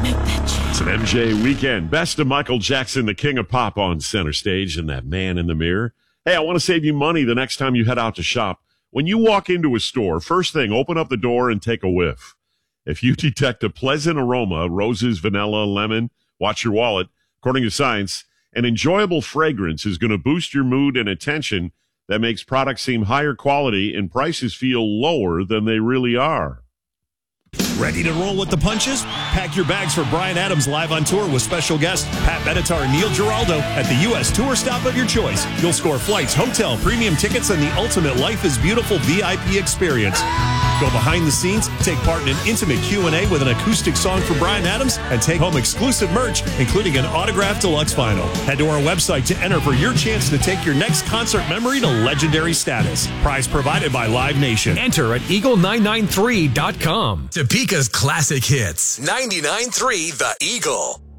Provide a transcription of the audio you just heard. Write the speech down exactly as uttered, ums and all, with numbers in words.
Make that change. It's an M J weekend. Best of Michael Jackson, the king of pop, on center stage, and that man in the mirror. Hey, I want to save you money the next time you head out to shop. When you walk into a store, first thing, open up the door and take a whiff. If you detect a pleasant aroma, roses, vanilla, lemon, watch your wallet. According to science, an enjoyable fragrance is going to boost your mood and attention that makes products seem higher quality and prices feel lower than they really are. Ready to roll with the punches? Pack your bags for Bryan Adams live on tour with special guests Pat Benatar and Neil Giraldo at the U S tour stop of your choice. You'll score flights, hotel, premium tickets, and the ultimate Life is Beautiful V I P experience. Go behind the scenes, take part in an intimate Q and A with an acoustic song for Bryan Adams, and take home exclusive merch, including an autographed deluxe vinyl. Head to our website to enter for your chance to take your next concert memory to legendary status. Prize provided by Live Nation. Enter at eagle nine nine three dot com. Topeka's classic hits. ninety-nine point three The Eagle.